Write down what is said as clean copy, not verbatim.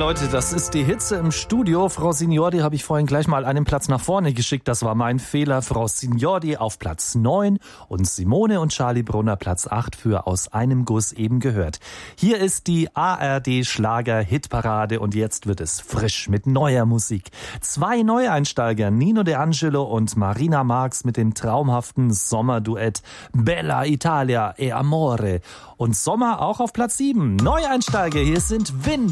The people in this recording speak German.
Leute, das ist die Hitze im Studio. Frau Signori habe ich vorhin gleich mal einen Platz nach vorne geschickt. Das war mein Fehler. Frau Signori auf Platz 9 und Simone und Charlie Brunner Platz 8 für Aus einem Guss eben gehört. Hier ist die ARD-Schlager-Hitparade und jetzt wird es frisch mit neuer Musik. 2 Neueinsteiger, Nino De Angelo und Marina Marx mit dem traumhaften Sommerduett Bella Italia e Amore. Und Sommer auch auf Platz 7. Neueinsteiger, hier sind Wind